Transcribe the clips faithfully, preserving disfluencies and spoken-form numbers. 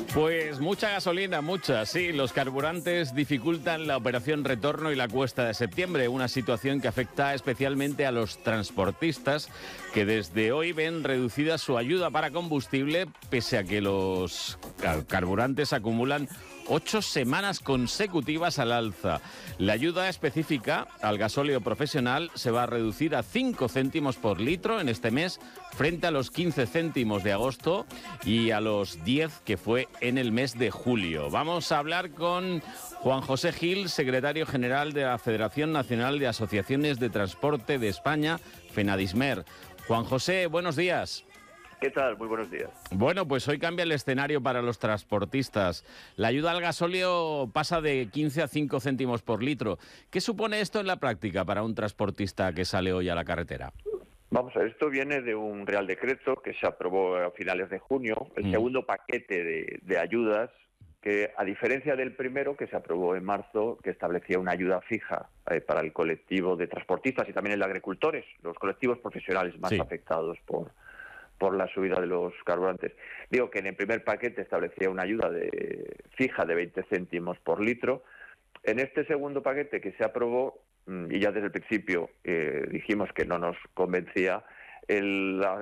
Pues mucha gasolina, mucha, sí. Los carburantes dificultan la operación retorno y la cuesta de septiembre, una situación que afecta especialmente a los transportistas que desde hoy ven reducida su ayuda para combustible, pese a que los carburantes acumulan ocho semanas consecutivas al alza. La ayuda específica al gasóleo profesional se va a reducir a cinco céntimos por litro en este mes, frente a los quince céntimos de agosto y a los diez que fue en el mes de julio. Vamos a hablar con Juan José Gil, secretario general de la Federación Nacional de Asociaciones de Transporte de España, FENADISMER. Juan José, buenos días. ¿Qué tal? Muy buenos días. Bueno, pues hoy cambia el escenario para los transportistas. La ayuda al gasóleo pasa de quince a cinco céntimos por litro. ¿Qué supone esto en la práctica para un transportista que sale hoy a la carretera? Vamos a ver, esto viene de un Real Decreto que se aprobó a finales de junio, el mm. segundo paquete de, de ayudas, que a diferencia del primero que se aprobó en marzo, que establecía una ayuda fija eh, para el colectivo de transportistas y también el de agricultores, los colectivos profesionales más sí. afectados por... por la subida de los carburantes. Digo que en el primer paquete establecía una ayuda de, fija de veinte céntimos por litro. En este segundo paquete que se aprobó, y ya desde el principio eh, dijimos que no nos convencía, el, la,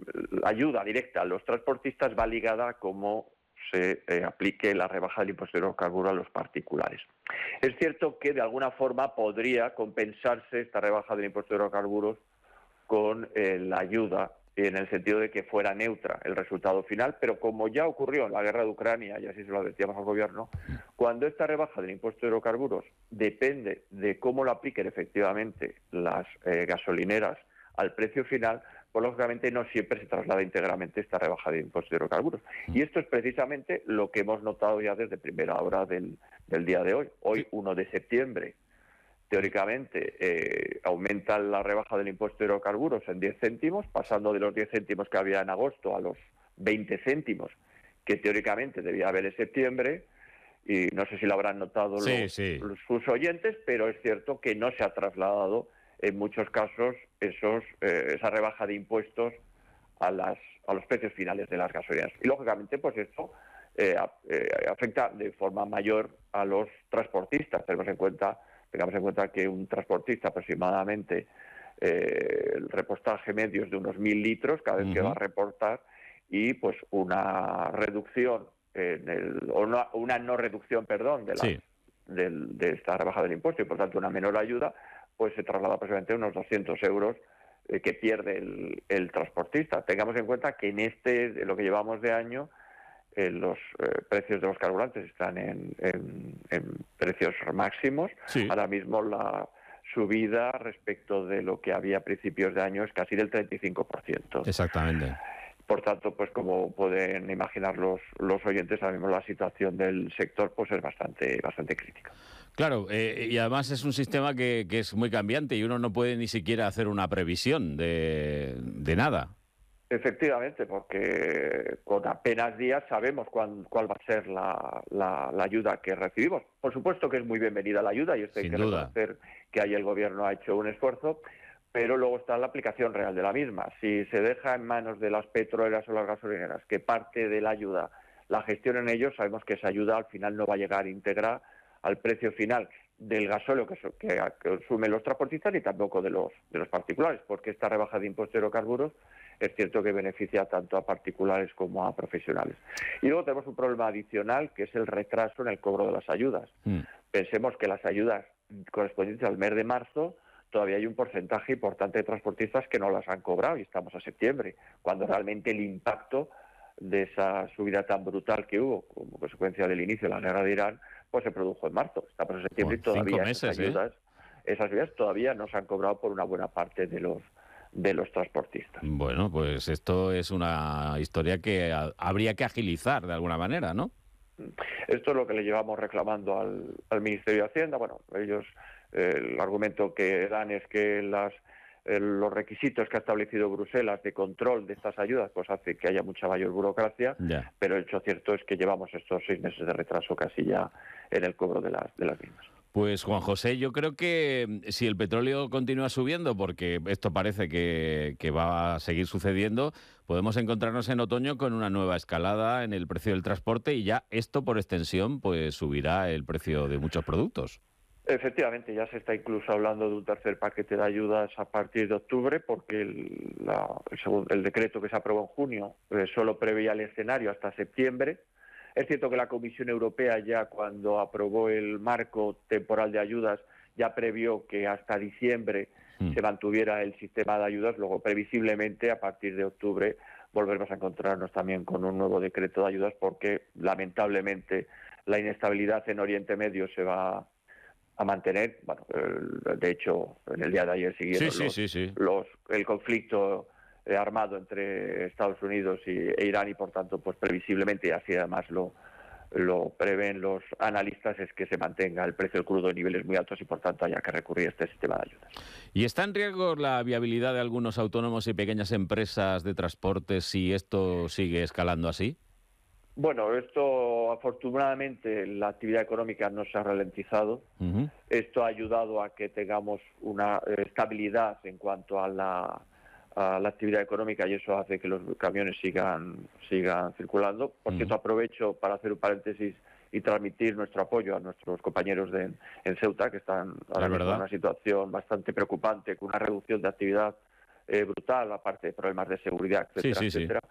la ayuda directa a los transportistas va ligada a cómo se eh, aplique la rebaja del impuesto de hidrocarburos a los particulares. Es cierto que de alguna forma podría compensarse esta rebaja del impuesto de hidrocarburos con eh, la ayuda en el sentido de que fuera neutra el resultado final, pero como ya ocurrió en la guerra de Ucrania, y así se lo advertíamos al gobierno, cuando esta rebaja del impuesto de hidrocarburos depende de cómo lo apliquen efectivamente las eh, gasolineras al precio final, pues lógicamente no siempre se traslada íntegramente esta rebaja de impuesto de hidrocarburos. Y esto es precisamente lo que hemos notado ya desde primera hora del, del día de hoy. Hoy, uno de septiembre, teóricamente, eh, aumenta la rebaja del impuesto de hidrocarburos en diez céntimos, pasando de los diez céntimos que había en agosto a los veinte céntimos que teóricamente debía haber en septiembre, y no sé si lo habrán notado sí, los, sí. los, sus oyentes, pero es cierto que no se ha trasladado en muchos casos esos eh, esa rebaja de impuestos a, las, a los precios finales de las gasolineras. Y lógicamente, pues esto eh, eh, afecta de forma mayor a los transportistas. Tenemos en cuenta Tengamos en cuenta que un transportista aproximadamente eh, el repostaje medio es de unos mil litros cada vez uh-huh. que va a reportar, y pues una reducción en el, o una, una no reducción, perdón, de, la, sí. de, de esta rebaja del impuesto y por tanto una menor ayuda, pues se traslada aproximadamente a unos doscientos euros eh, que pierde el, el transportista. Tengamos en cuenta que en este, de lo que llevamos de año, Eh, los eh, precios de los carburantes están en, en, en precios máximos. Sí. Ahora mismo la subida respecto de lo que había a principios de año es casi del treinta y cinco por ciento. Exactamente. Por tanto, pues como pueden imaginar los, los oyentes, ahora mismo la situación del sector pues es bastante, bastante crítica. Claro, eh, y además es un sistema que, que es muy cambiante y uno no puede ni siquiera hacer una previsión de, de nada. Efectivamente, porque con apenas días sabemos cuál, cuál va a ser la, la, la ayuda que recibimos. Por supuesto que es muy bienvenida la ayuda y esto hay que reconocer que ahí el gobierno ha hecho un esfuerzo, pero luego está la aplicación real de la misma. Si se deja en manos de las petroleras o las gasolineras que parte de la ayuda la gestionen ellos, sabemos que esa ayuda al final no va a llegar íntegra al precio final del gasóleo que, que consumen los transportistas ni tampoco de los, de los particulares, porque esta rebaja de impuestos de hidrocarburos es cierto que beneficia tanto a particulares como a profesionales. Y luego tenemos un problema adicional, que es el retraso en el cobro de las ayudas. Mm. Pensemos que las ayudas correspondientes al mes de marzo, todavía hay un porcentaje importante de transportistas que no las han cobrado y estamos a septiembre, cuando realmente el impacto de esa subida tan brutal que hubo como consecuencia del inicio de la guerra de Irán, pues se produjo en marzo. Estamos en septiembre oh, y todavía meses, esas ayudas, ¿eh? esas ayudas todavía no se han cobrado por una buena parte de los de los transportistas. Bueno, pues esto es una historia que a, habría que agilizar de alguna manera, ¿no? Esto es lo que le llevamos reclamando al, al Ministerio de Hacienda. Bueno, ellos, eh, el argumento que dan es que las eh, los requisitos que ha establecido Bruselas de control de estas ayudas pues hace que haya mucha mayor burocracia, ya. Pero el hecho cierto es que llevamos estos seis meses de retraso casi ya en el cobro de las, de las mismas. Pues Juan José, yo creo que si el petróleo continúa subiendo, porque esto parece que, que va a seguir sucediendo, podemos encontrarnos en otoño con una nueva escalada en el precio del transporte y ya esto por extensión pues subirá el precio de muchos productos. Efectivamente, ya se está incluso hablando de un tercer paquete de ayudas a partir de octubre, porque el, la, el, segundo, el decreto que se aprobó en junio eh, solo preveía el escenario hasta septiembre. Es cierto que la Comisión Europea ya cuando aprobó el marco temporal de ayudas ya previó que hasta diciembre mm. se mantuviera el sistema de ayudas, luego previsiblemente a partir de octubre volveremos a encontrarnos también con un nuevo decreto de ayudas porque lamentablemente la inestabilidad en Oriente Medio se va a mantener. Bueno, de hecho, en el día de ayer siguieron sí, los, sí, sí, sí. los, el conflicto eh, armado entre Estados Unidos y, e Irán y, por tanto, pues previsiblemente, y así además lo, lo prevén los analistas, es que se mantenga el precio del crudo en niveles muy altos y, por tanto, haya que recurrir a este sistema de ayudas. ¿Y está en riesgo la viabilidad de algunos autónomos y pequeñas empresas de transporte si esto sigue escalando así? Bueno, esto afortunadamente la actividad económica no se ha ralentizado. Uh-huh. Esto ha ayudado a que tengamos una estabilidad en cuanto a la, a la actividad económica y eso hace que los camiones sigan, sigan circulando. Por uh-huh. cierto, aprovecho para hacer un paréntesis y transmitir nuestro apoyo a nuestros compañeros de, en Ceuta, que están ahora mismo en una situación bastante preocupante, con una reducción de actividad eh, brutal, aparte de problemas de seguridad, etcétera, sí, sí, etcétera. Sí.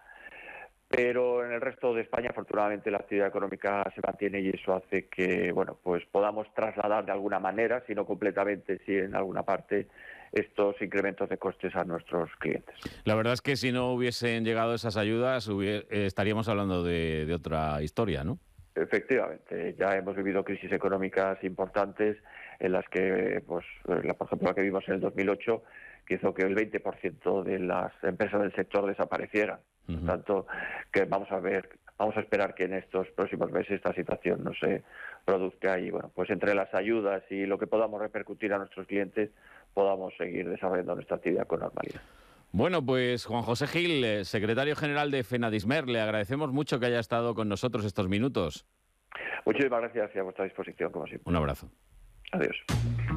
Pero en el resto de España, afortunadamente, la actividad económica se mantiene y eso hace que, bueno, pues podamos trasladar de alguna manera, si no completamente, si en alguna parte, estos incrementos de costes a nuestros clientes. La verdad es que si no hubiesen llegado esas ayudas, hubiera, eh, estaríamos hablando de, de otra historia, ¿no? Efectivamente, ya hemos vivido crisis económicas importantes en las que, pues, la, por ejemplo, la que vimos en el dos mil ocho, que hizo que el veinte por ciento de las empresas del sector desaparecieran. Por uh-huh. tanto, que vamos a ver, vamos a esperar que en estos próximos meses esta situación no se produzca y, bueno, pues entre las ayudas y lo que podamos repercutir a nuestros clientes, podamos seguir desarrollando nuestra actividad con normalidad. Bueno, pues Juan José Gil, secretario general de FENADISMER, le agradecemos mucho que haya estado con nosotros estos minutos. Muchísimas gracias y a vuestra disposición, como siempre. Un abrazo. Adiós.